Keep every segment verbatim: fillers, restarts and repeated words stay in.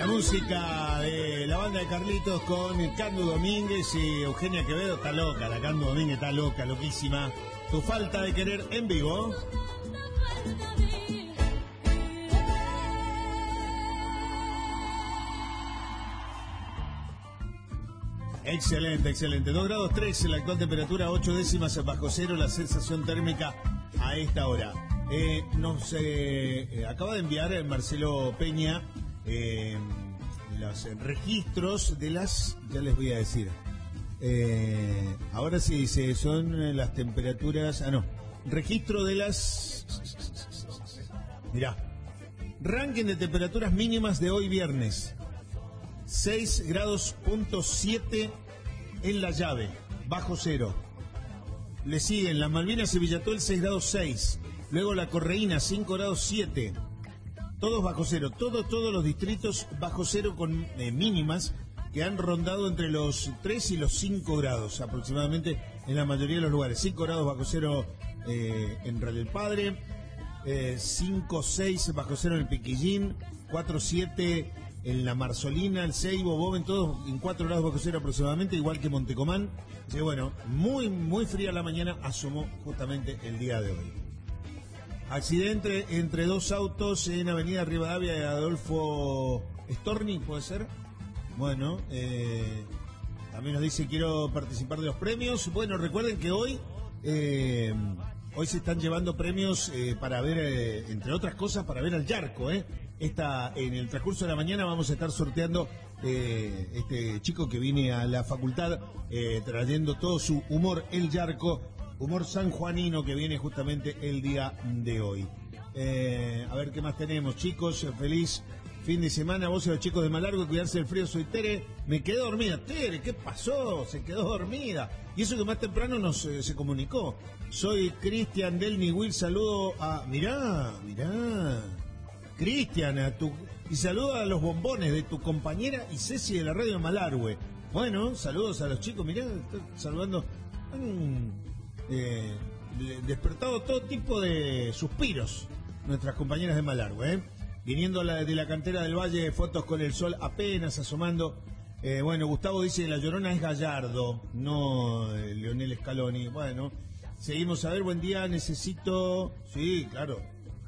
Música de la banda de Carlitos con Candu Domínguez y Eugenia Quevedo. Está loca, la Candu Domínguez está loca, loquísima. Tu falta de querer en vivo. Excelente, excelente. dos grados tres la actual temperatura, ocho décimas bajo cero la sensación térmica a esta hora. Eh, nos eh, acaba de enviar Marcelo Peña eh, los registros de las, ya les voy a decir, eh, ahora sí dice, son las temperaturas, ah no, registro de las, mirá, ranking de temperaturas mínimas de hoy viernes, seis grados punto siete en La Llave, bajo cero. Le siguen las Malvinas y Villatuel, seis grados seis. Luego La Correína, cinco grados siete. Todos bajo cero. Todos, todos los distritos bajo cero con eh, mínimas que han rondado entre los tres y los cinco grados aproximadamente en la mayoría de los lugares. cinco grados bajo cero eh, en Radio El Padre, eh, cinco seis bajo cero en el Piquillín, cuatro siete en la Marzolina, el Seibo, Boven, todos en cuatro grados bajo cero aproximadamente, igual que Montecomán. Así que bueno, muy, muy fría la mañana asomó justamente el día de hoy. Accidente entre dos autos en Avenida Rivadavia y Adolfo Storni, ¿puede ser? Bueno, eh, también nos dice, quiero participar de los premios. Bueno, recuerden que hoy... Eh, Hoy se están llevando premios eh, para ver, eh, entre otras cosas, para ver al Yarco. ¿eh? Esta, en el transcurso de la mañana vamos a estar sorteando eh, este chico que viene a la facultad eh, trayendo todo su humor, el Yarco, humor sanjuanino que viene justamente el día de hoy. Eh, a ver qué más tenemos, chicos. Feliz fin de semana. Vos y los chicos de Malargüe, cuidarse del frío. Soy Tere. Me quedé dormida. Tere, ¿qué pasó? Se quedó dormida. Y eso que más temprano nos eh, se comunicó. Soy Cristian del Niwil. Saludo a... Mirá, mirá. Cristian, a tu... Y saludo a los bombones de tu compañera y Ceci de la radio de Malargüe. Bueno, saludos a los chicos. Mirá, estoy saludando... Han eh, despertado todo tipo de suspiros nuestras compañeras de Malargüe, ¿eh? Viniendo la, de la cantera del Valle, fotos con el sol apenas asomando. Eh, bueno, Gustavo dice, La Llorona es Gallardo, no eh, Leonel Scaloni. Bueno, seguimos a ver, buen día, necesito... Sí, claro.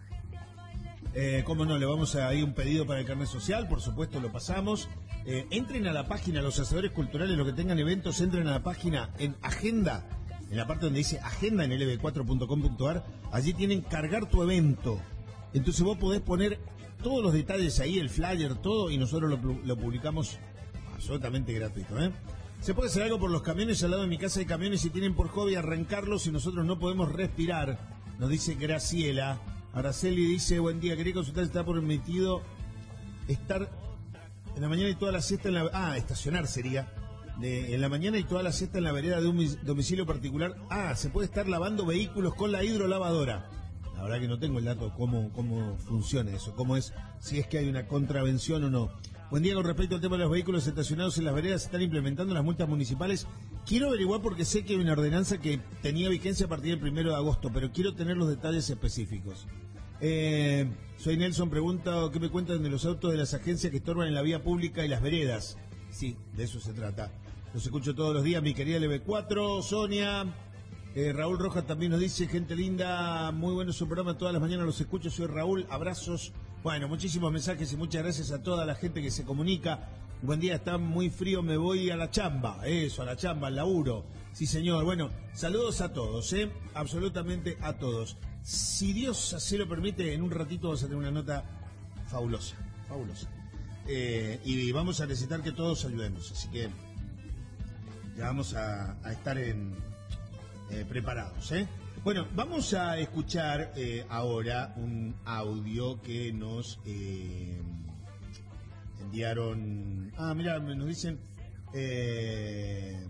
Eh, ¿Cómo no? Le vamos a ir un pedido para el carnet social, por supuesto, lo pasamos. Eh, entren a la página, los hacedores culturales, los que tengan eventos, entren a la página en Agenda, en la parte donde dice Agenda en el l b cuatro punto com punto a r. Allí tienen cargar tu evento. Entonces vos podés poner todos los detalles ahí, el flyer, todo, y nosotros lo, lo publicamos absolutamente gratuito, ¿eh? Se puede hacer algo por los camiones. Al lado de mi casa hay camiones y tienen por hobby arrancarlos y nosotros no podemos respirar, nos dice Graciela. Araceli dice, buen día, quería consultar si está permitido estar en la mañana y toda la siesta en la... Ah, estacionar sería. De, en la mañana y toda la siesta en la vereda de un domicilio particular. Ah, se puede estar lavando vehículos con la hidrolavadora. La verdad que no tengo el dato cómo, cómo funciona eso, cómo es, si es que hay una contravención o no. Buen día, con respecto al tema de los vehículos estacionados en las veredas, ¿se están implementando las multas municipales? Quiero averiguar porque sé que hay una ordenanza que tenía vigencia a partir del primero de agosto, pero quiero tener los detalles específicos. Eh, soy Nelson, pregunta, ¿qué me cuentan de los autos de las agencias que estorban en la vía pública y las veredas? Sí, de eso se trata. Los escucho todos los días, mi querida L B cuatro, Sonia... Eh, Raúl Rojas también nos dice, gente linda, muy bueno su programa, todas las mañanas los escucho, soy Raúl, abrazos. Bueno, muchísimos mensajes y muchas gracias a toda la gente que se comunica. Buen día, está muy frío, me voy a la chamba, eso, a la chamba, al laburo. Sí, señor. Bueno, saludos a todos, ¿eh? Absolutamente a todos. Si Dios así lo permite, en un ratito vamos a tener una nota fabulosa, fabulosa. Eh, y vamos a necesitar que todos ayudemos, así que ya vamos a, a estar en... Eh, preparados, ¿eh? Bueno, vamos a escuchar eh, ahora un audio que nos eh, enviaron. Ah, mira, nos dicen. Eh,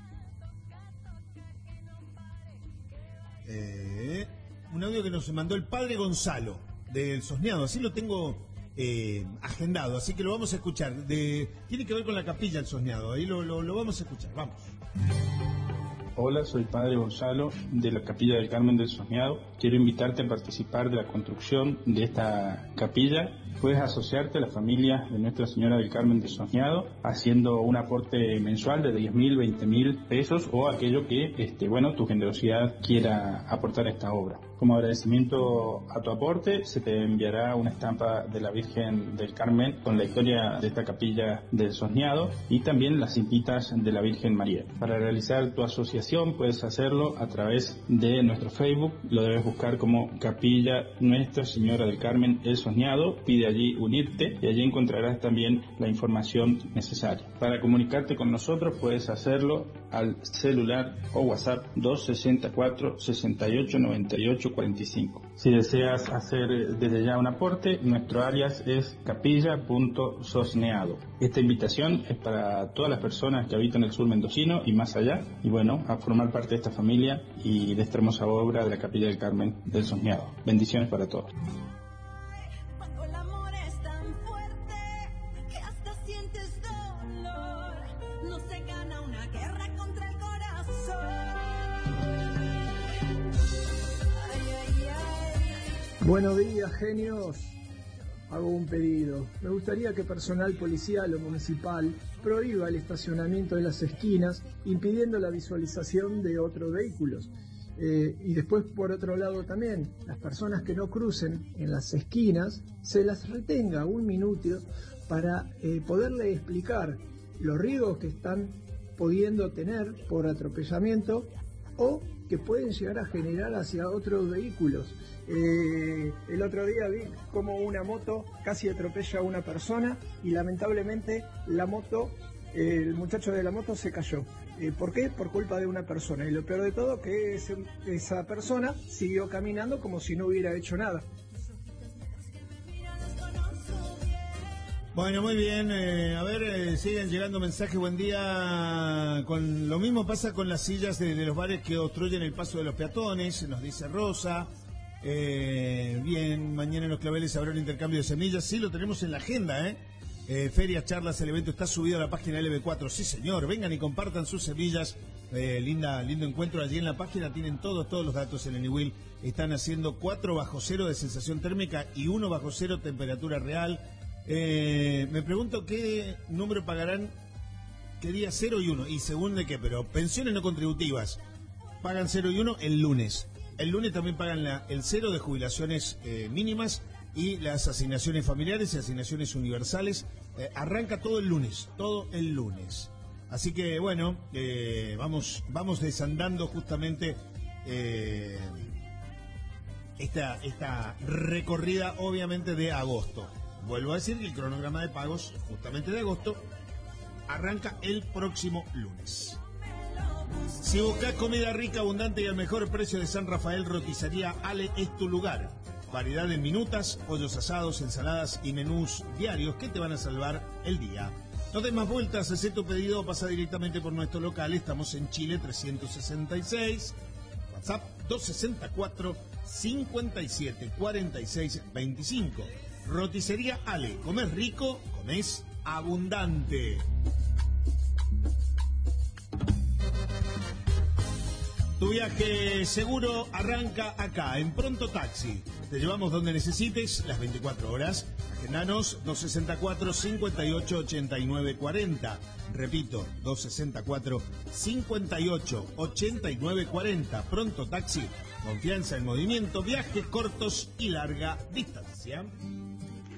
eh, un audio que nos mandó el padre Gonzalo del Sosneado. Así lo tengo eh, agendado, así que lo vamos a escuchar. De, tiene que ver con la capilla del Sosneado. Ahí lo, lo, lo vamos a escuchar. Vamos. Hola, soy Padre Gonzalo de la Capilla del Carmen del Soñado. Quiero invitarte a participar de la construcción de esta capilla. Puedes asociarte a la familia de Nuestra Señora del Carmen del Soñado haciendo un aporte mensual de diez mil, veinte mil pesos o aquello que, este, bueno, tu generosidad quiera aportar a esta obra. Como agradecimiento a tu aporte, se te enviará una estampa de la Virgen del Carmen con la historia de esta capilla del Soñado y también las cintitas de la Virgen María. Para realizar tu asociación puedes hacerlo a través de nuestro Facebook, lo debes buscar como Capilla Nuestra Señora del Carmen el Soñado, pide allí unirte y allí encontrarás también la información necesaria. Para comunicarte con nosotros puedes hacerlo al celular o WhatsApp dos sesenta y cuatro, sesenta y ocho, noventa y ocho, cuarenta y cinco. Si deseas hacer desde ya un aporte, nuestro alias es capilla.sosneado. Esta invitación es para todas las personas que habitan el sur mendocino y más allá, y bueno, a formar parte de esta familia y de esta hermosa obra de la Capilla del Carmen del Soñado. Bendiciones para todos. Buenos días, genios. Hago un pedido. Me gustaría que personal policial o municipal prohíba el estacionamiento de las esquinas, impidiendo la visualización de otros vehículos. Eh, y después, por otro lado también, las personas que no crucen en las esquinas, se las retenga un minuto para eh, poderle explicar los riesgos que están pudiendo tener por atropellamiento o que pueden llegar a generar hacia otros vehículos. Eh, el otro día vi como una moto casi atropella a una persona y lamentablemente la moto, eh, el muchacho de la moto se cayó. Eh, ¿Por qué? Por culpa de una persona. Y lo peor de todo que ese, esa persona siguió caminando como si no hubiera hecho nada. Bueno, muy bien. Eh, a ver, eh, siguen llegando mensajes. Buen día. Con lo mismo pasa con las sillas de, de los bares que obstruyen el paso de los peatones, nos dice Rosa. Eh, bien, mañana en Los Claveles habrá un intercambio de semillas. Sí, lo tenemos en la agenda, ¿eh? eh ferias, charlas, el evento está subido a la página L B cuatro. Sí, señor. Vengan y compartan sus semillas. Eh, linda, lindo encuentro allí en la página. Tienen todos, todos los datos en el Eniwil. Están haciendo cuatro bajo cero de sensación térmica y uno bajo cero temperatura real. Eh, me pregunto qué número pagarán, qué día cero y uno, y según de qué, pero pensiones no contributivas pagan cero y uno el lunes. El lunes también pagan la, el cero de jubilaciones eh, mínimas y las asignaciones familiares y asignaciones universales. Eh, arranca todo el lunes, todo el lunes. Así que bueno, eh, vamos, vamos desandando justamente eh, esta, esta recorrida obviamente de agosto. Vuelvo a decir que el cronograma de pagos, justamente de agosto, arranca el próximo lunes. Si buscas comida rica, abundante y al mejor precio de San Rafael, Roticería Ale es tu lugar. Variedad en minutas, pollos asados, ensaladas y menús diarios que te van a salvar el día. No des más vueltas, haz tu pedido o pasa directamente por nuestro local. Estamos en Chile trescientos sesenta y seis, WhatsApp dos sesenta y cuatro, cincuenta y siete, cuarenta y seis, veinticinco. Roticería Ale, comés rico, comés abundante. Tu viaje seguro arranca acá, en Pronto Taxi. Te llevamos donde necesites, las veinticuatro horas. Agendanos dos sesenta y cuatro, cincuenta y ocho, ochenta y nueve, cuarenta. Repito, dos sesenta y cuatro, cincuenta y ocho, ochenta y nueve, cuarenta. Pronto Taxi, confianza en movimiento, viajes cortos y larga distancia.